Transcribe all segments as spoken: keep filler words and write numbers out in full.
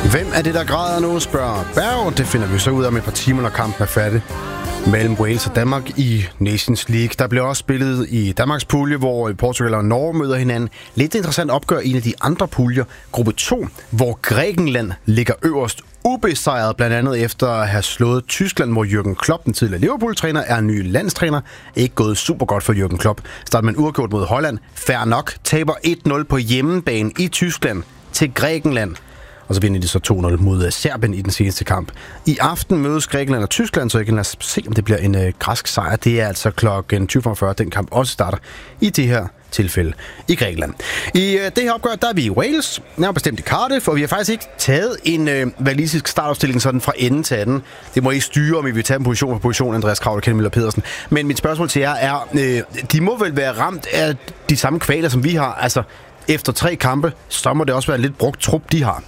Hvem er det, der græder nu, spørger Berg. Det finder vi så ud af med et par timer, når kampen er færdig mellem Wales og Danmark i Nations League. Der bliver også spillet i Danmarks pulje, hvor Portugal og Norge møder hinanden. Lidt interessant opgør en af de andre puljer, gruppe to, hvor Grækenland ligger øverst ubesejret, blandt andet efter at have slået Tyskland, hvor Jürgen Klopp, den tidligere Liverpool-træner, er ny landstræner. Ikke gået super godt for Jürgen Klopp. Starter man uafgjort mod Holland. Fair nok. Taber et nul på hjemmebane i Tyskland til Grækenland. Og så vinder de så to nul mod Serbien i den seneste kamp. I aften mødes Grækenland og Tyskland, så jeg kan lade os se, om det bliver en øh, græsk sejr. Det er altså klokken tyve femogfyrre, den kamp også starter i det her tilfælde i Grækenland. I øh, det her opgør, der er vi i Wales, nærmere bestemt i Cardiff, og vi har faktisk ikke taget en øh, walisisk startopstilling sådan fra ende til anden. Det må I styre, om I vil tage en position for position, Andreas Kraul og Kenneth Møller Pedersen. Men mit spørgsmål til jer er, øh, de må vel være ramt af de samme kvaler, som vi har. Altså, efter tre kampe, så må det også være en lidt brugt trup, de har.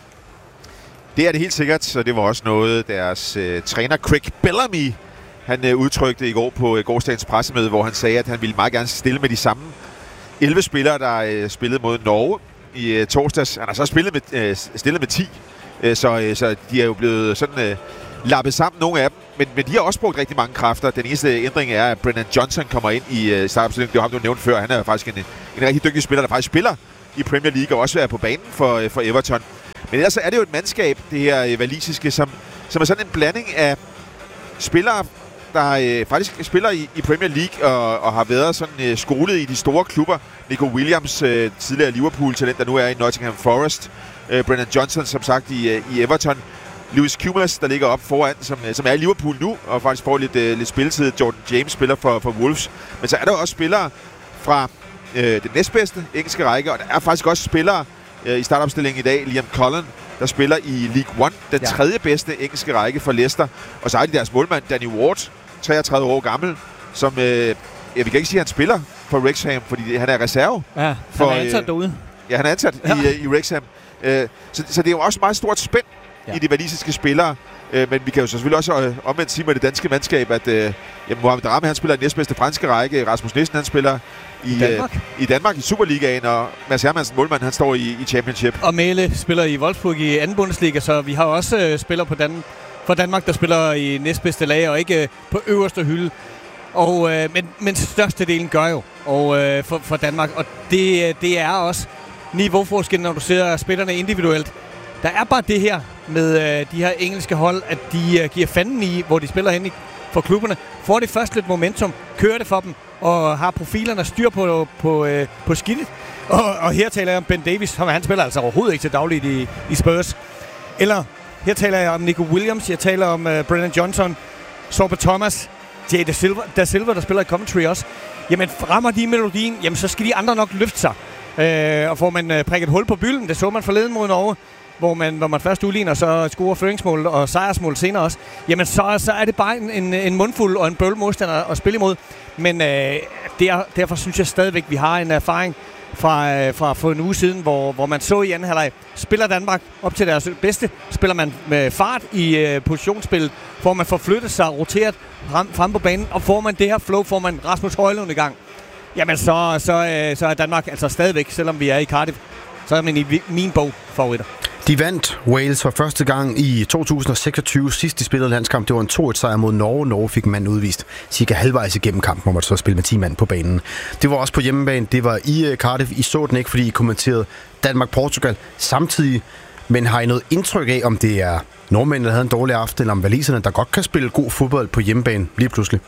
Det er det helt sikkert, så det var også noget, deres øh, træner Craig Bellamy, han øh, udtrykte i går på øh, gårsdagens pressemøde, hvor han sagde, at han ville meget gerne stille med de samme elleve spillere, der øh, spillede mod Norge i øh, torsdags. Han har så spillet med, øh, stillet med ti, øh, så, øh, så de er jo blevet sådan øh, lappet sammen, nogle af dem. Men, men de har også brugt rigtig mange kræfter. Den eneste ændring er, at Brennan Johnson kommer ind i øh, startopstillingen. Det var ham, du nævnte før. Han er faktisk en, en rigtig dygtig spiller, der faktisk spiller i Premier League og også er på banen for, øh, for Everton. Men ellers er det jo et mandskab, det her walisiske, som, som er sådan en blanding af spillere, der øh, faktisk spiller i, i Premier League og, og har været sådan øh, skolet i de store klubber. Nico Williams, øh, tidligere Liverpool-talent, der nu er i Nottingham Forest. Øh, Brennan Johnson, som sagt, i, øh, i Everton. Lewis Cumulus, der ligger op foran, som, øh, som er i Liverpool nu, og faktisk får lidt, øh, lidt spilletid. Jordan James spiller for, for Wolves. Men så er der også spillere fra øh, den næstbedste engelske række, og der er faktisk også spillere i startopstillingen i dag, Liam Cullen, der spiller i League One, den ja. tredje bedste engelske række for Leicester. Og så er de deres målmand, Danny Ward, treogtredive år gammel, som, øh, ja, vi kan ikke sige, at han spiller for Wrexham, fordi han er reserve. Ja, for, han er ansat øh, derude. Ja, han er ansat ja. i, i Wrexham. Øh, så, så det er jo også meget stort spænd ja. i de walisiske spillere. Øh, men vi kan jo så selvfølgelig også øh, omvendt sige med det danske mandskab, at øh, jamen, Mohamed Darame, han spiller i næstbedste franske række. Rasmus Nielsen, han spiller i, I, Danmark. Øh, i Danmark i Superligaen, og Mads Hermansen, målmand, han står i, i Championship. Og Mæle spiller i Wolfsburg i anden Bundesliga, så vi har også øh, spillere på Dan- for Danmark, der spiller i næstbedste lag, og ikke øh, på øverste hylde. Og, øh, men, men størstedelen gør jo og, øh, for, for Danmark, og det, det er også niveauforskel, når du ser spillerne individuelt. Der er bare det her med øh, de her engelske hold, at de øh, giver fanden i, hvor de spiller hen i, for klubberne. Får det først lidt momentum, kører det for dem, og har profilerne styr på, på, øh, på skidtet. Og, og her taler jeg om Ben Davies, som han spiller altså overhovedet ikke til dagligt i, i Spurs. Eller her taler jeg om Nico Williams, jeg taler om øh, Brennan Johnson, Sorba Thomas, Jay Da Silva, Da Silva, der spiller i Coventry også. Jamen rammer de melodien, jamen så skal de andre nok løfte sig. Øh, og får man øh, prikket hul på bylden, det så man forleden mod Norge, hvor man, hvor man først udligner, så scorer føringsmål og sejrsmål senere også, jamen så, så er det bare en, en, en mundfuld og en bøvl modstander at spille imod. Men øh, der, derfor synes jeg stadigvæk, vi har en erfaring fra, øh, fra for en uge siden, hvor, hvor man så i anden halvleg, spiller Danmark op til deres bedste, spiller man med fart i øh, positionsspillet, får man forflyttet sig, roteret frem, frem på banen, og får man det her flow, får man Rasmus Højlund i gang. Jamen så, så, øh, så er Danmark altså stadigvæk, selvom vi er i Cardiff, så er man i min bog favoritter. De vandt Wales for første gang i to tusind seksogtyve. Sidst de spillede landskamp, det var en to et sejr mod Norge. Norge fik en mand udvist cirka halvvejs igennem kampen, hvor man så spille med ti mand på banen. Det var også på hjemmebane. Det var i Cardiff. I så den ikke, fordi I kommenterede Danmark-Portugal samtidig. Men har I noget indtryk af, om det er nordmændene, der havde en dårlig aften, eller om waliserne, der godt kan spille god fodbold på hjemmebane lige pludselig?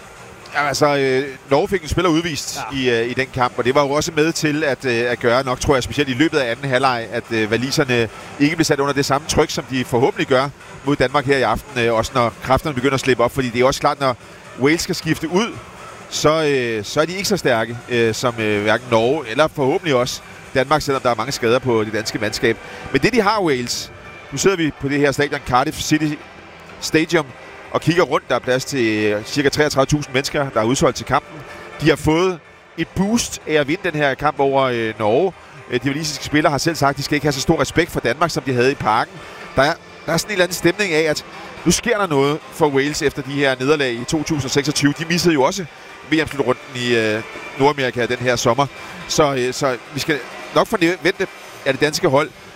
Ja, altså, øh, Norge fik en spiller udvist ja. i, øh, i den kamp, og det var jo også med til at, øh, at gøre nok, tror jeg, specielt i løbet af anden halvleg, at øh, waliserne ikke blev sat under det samme tryk, som de forhåbentlig gør mod Danmark her i aften, øh, også når kræfterne begynder at slippe op, fordi det er også klart, når Wales skal skifte ud, så, øh, så er de ikke så stærke øh, som øh, hverken Norge, eller forhåbentlig også Danmark, selvom der er mange skader på det danske mandskab. Men det, de har Wales, nu sidder vi på det her stadion, Cardiff City Stadium, og kigger rundt. Der er plads til ca. treogtredive tusind mennesker, der er udsolgt til kampen. De har fået et boost af at vinde den her kamp over øh, Norge. De walisiske spillere har selv sagt, at de skal ikke have så stor respekt for Danmark, som de havde i parken. Der er, der er sådan en eller anden stemning af, at nu sker der noget for Wales efter de her nederlag i to tusind seksogtyve. De missede jo også V M-slutrunden i øh, Nordamerika den her sommer. Så, øh, så vi skal nok forvente, at det danske hold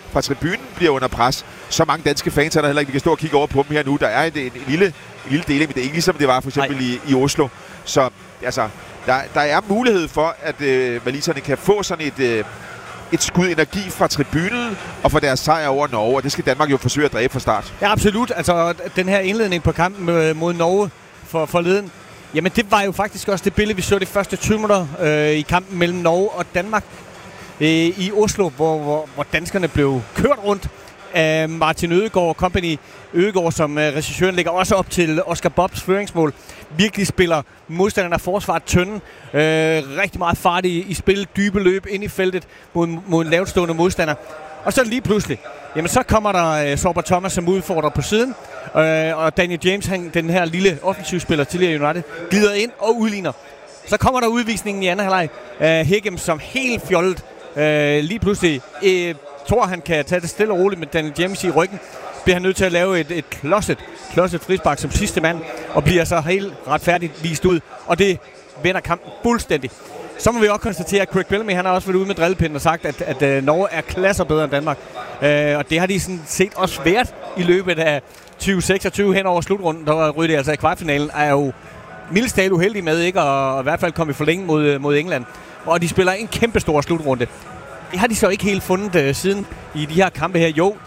fra tribunen bliver under pres. Så mange danske fans er der heller ikke. Vi kan stå og kigge over på dem her nu. Der er en, en, en, lille, en lille deling, men det er ikke ligesom det var for eksempel i, i Oslo. Så altså, der, der er mulighed for, at øh, waliserne kan få sådan et, øh, et skud energi fra tribunen og for deres sejr over Norge, og det skal Danmark jo forsøge at dræbe fra start. Ja, absolut. Altså, den her indledning på kampen mod Norge for forleden, jamen det var jo faktisk også det billede, vi så de første tyve minutter øh, i kampen mellem Norge og Danmark øh, i Oslo, hvor, hvor, hvor danskerne blev kørt rundt af Martin Ødegaard og company. Ødegaard, som øh, regissøren lægger også op til Oscar Bobs føringsmål, virkelig spiller modstanderne af forsvaret tynde. Øh, rigtig meget fart i, i spil, dybe løb ind i feltet mod, mod en lavtstående modstander. Og så lige pludselig, jamen så kommer der øh, Sorba Thomas som udfordrer på siden, øh, og Daniel James, han, den her lille offensivspiller tidligere United, glider ind og udligner. Så kommer der udvisningen i anden halvleg af Higgins, som helt fjollet øh, lige pludselig øh, tror, han kan tage det stille og roligt med Daniel James i ryggen. Bliver han nødt til at lave et, et klodset, klodset frispark som sidste mand, og bliver så helt retfærdigt vist ud. Og det vender kampen fuldstændig. Så må vi også konstatere, at Craig Bellamy, han har også været ude med drillepinden og sagt, at, at, at Norge er klasser bedre end Danmark. Øh, og det har de sådan set også været i løbet af tyve seksogtyve hen over slutrunden. Der var ryddet altså i kvartfinalen, er jo mildest talt uheldig med ikke, og i hvert fald komme i forlænge mod, mod England. Og de spiller en kæmpe stor slutrunde. Det har de så ikke helt fundet uh, siden i de her kampe her. Jo,